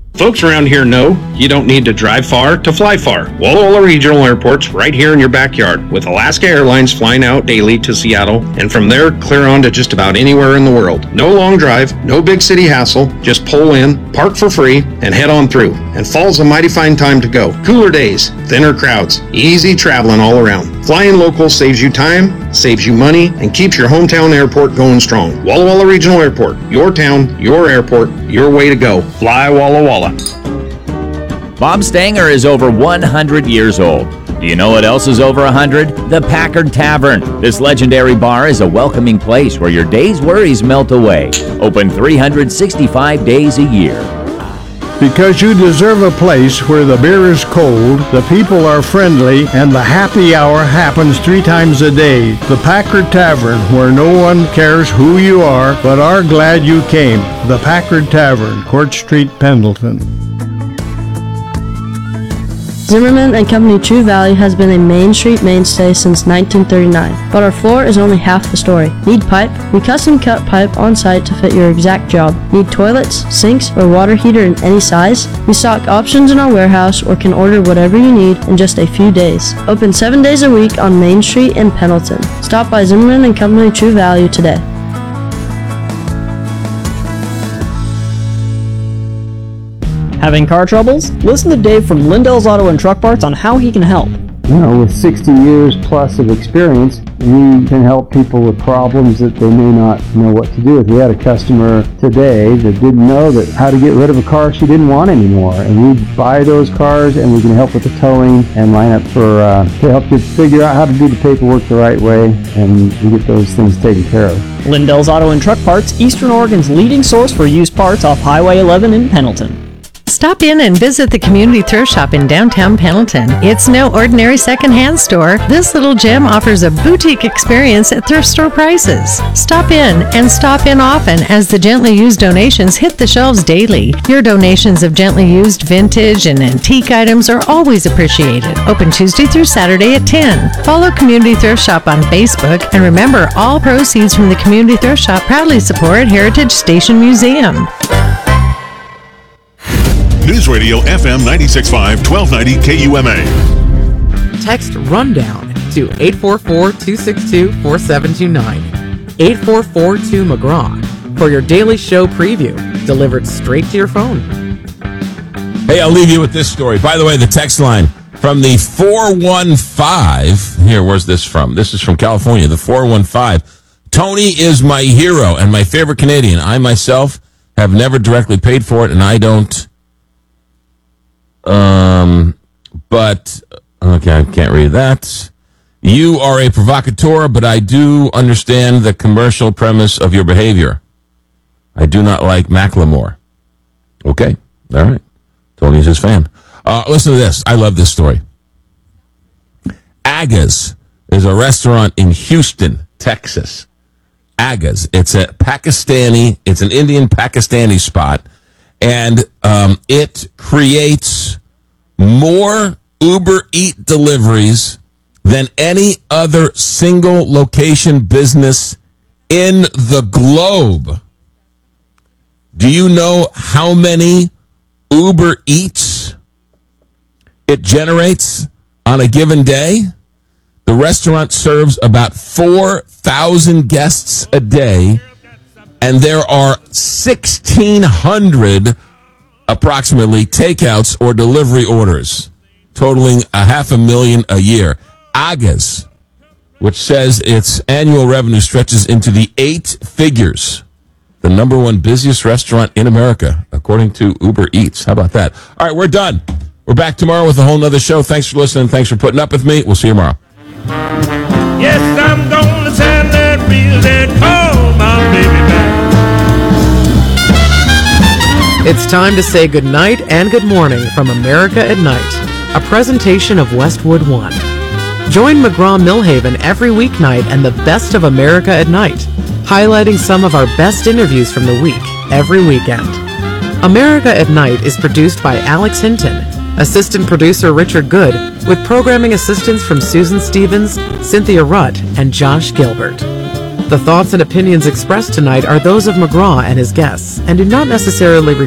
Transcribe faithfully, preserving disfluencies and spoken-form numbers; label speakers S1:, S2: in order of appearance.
S1: Folks around here know you don't need to drive far to fly far. Walla Walla Regional Airport's right here in your backyard, with Alaska Airlines flying out daily to Seattle, and from there clear on to just about anywhere in the world. No long drive, no big city hassle, just pull in, park for free, and head on through. And fall's a mighty fine time to go. Cooler days, thinner crowds, easy traveling all around. Flying local saves you time, saves you money, and keeps your hometown airport going strong. Walla Walla Regional Airport, your town, your airport, your way to go. Fly Walla Walla.
S2: Bob Stanger is over one hundred years old. Do you know what else is over one hundred? The Packard Tavern. This legendary bar is a welcoming place where your day's worries melt away. Open three hundred sixty-five days a year.
S3: Because you deserve a place where the beer is cold, the people are friendly, and the happy hour happens three times a day. The Packard Tavern, where no one cares who you are, but are glad you came. The Packard Tavern, Court Street, Pendleton.
S4: Zimmerman and Company True Value has been a Main Street mainstay since nineteen thirty-nine, but our floor is only half the story. Need pipe? We custom cut pipe on site to fit your exact job. Need toilets, sinks, or water heater in any size? We stock options in our warehouse or can order whatever you need in just a few days. Open seven days a week on Main Street in Pendleton. Stop by Zimmerman and Company True Value today.
S5: Having car troubles? Listen to Dave from Lindell's Auto and Truck Parts on how he can help.
S6: You know, with sixty years plus of experience, we can help people with problems that they may not know what to do with. We had a customer today that didn't know that how to get rid of a car she didn't want anymore, and we buy those cars and we can help with the towing and line up for uh, to help you figure out how to do the paperwork the right way, and we get those things taken care of.
S5: Lindell's Auto and Truck Parts, Eastern Oregon's leading source for used parts off Highway eleven in Pendleton.
S7: Stop in and visit the Community Thrift Shop in downtown Pendleton. It's no ordinary secondhand store. This little gem offers a boutique experience at thrift store prices. Stop in and stop in often as the gently used donations hit the shelves daily. Your donations of gently used vintage and antique items are always appreciated. Open Tuesday through Saturday at ten. Follow Community Thrift Shop on Facebook, and remember, all proceeds from the Community Thrift Shop proudly support Heritage Station Museum.
S8: News Radio F M ninety-six point five, twelve ninety K U M A.
S9: Text RUNDOWN to eight four four, two six two, four seven two nine. eight four four two McGraw for your daily show preview, delivered straight to your phone.
S10: Hey, I'll leave you with this story. By the way, the text line from the four one five. Here, where's this from? This is from California, the four one five. Tony is my hero and my favorite Canadian. I myself have never directly paid for it, and I don't... Um, but, okay, I can't read that. You are a provocateur, but I do understand the commercial premise of your behavior. I do not like Macklemore. Okay, all right. Tony's his fan. Uh, listen to this. I love this story. Agga's is a restaurant in Houston, Texas. Agga's. It's a Pakistani, it's an Indian Pakistani spot. And um, it creates more Uber Eat deliveries than any other single location business in the globe. Do you know how many Uber Eats it generates on a given day? The restaurant serves about four thousand guests a day, and there are sixteen hundred approximately takeouts or delivery orders, totaling a half a million a year. Agga's, which says its annual revenue stretches into the eight figures. The number one busiest restaurant in America, according to Uber Eats. How about that? All right, we're done. We're back tomorrow with a whole nother show. Thanks for listening. Thanks for putting up with me. We'll see you tomorrow.
S11: Yes, I'm gonna send that bill and call my baby back.
S9: It's time to say good night and good morning from America at Night, a presentation of Westwood One. Join McGraw-Millhaven every weeknight and the best of America at Night, highlighting some of our best interviews from the week every weekend. America at Night is produced by Alex Hinton, assistant producer Richard Good, with programming assistance from Susan Stevens, Cynthia Rutt, and Josh Gilbert. The thoughts and opinions expressed tonight are those of McGraw and his guests, and do not necessarily